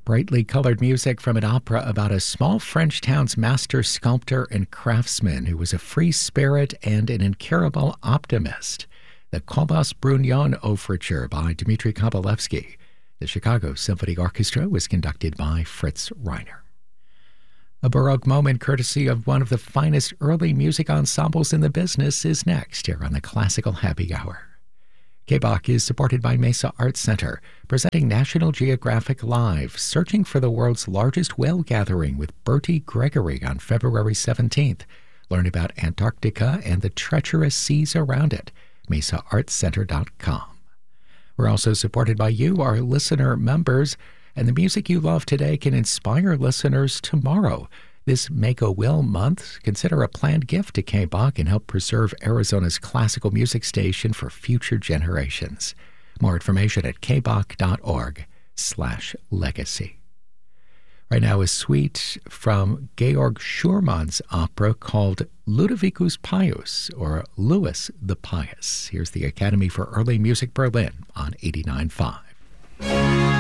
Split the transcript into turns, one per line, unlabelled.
Brightly colored music from an opera about a small French town's master sculptor and craftsman who was a free spirit and an incurable optimist. The Cobos Brugnon Overture by Dmitri Kabalevsky. The Chicago Symphony Orchestra was conducted by Fritz Reiner. A Baroque moment courtesy of one of the finest early music ensembles in the business is next here on the Classical Happy Hour. KBOC is supported by Mesa Arts Center, presenting National Geographic Live, searching for the world's largest whale gathering with Bertie Gregory on February 17th. Learn about Antarctica and the treacherous seas around it. MesaArtsCenter.com. We're also supported by you, our listener members, and the music you love today can inspire listeners tomorrow. This Make-A-Will month, consider a planned gift to KBOC and help preserve Arizona's classical music station for future generations. More information at kbok.org/legacy. Right now, a suite from Georg Schurmann's opera called Ludovicus Pius, or Louis the Pious. Here's the Academy for Early Music Berlin on 89.5.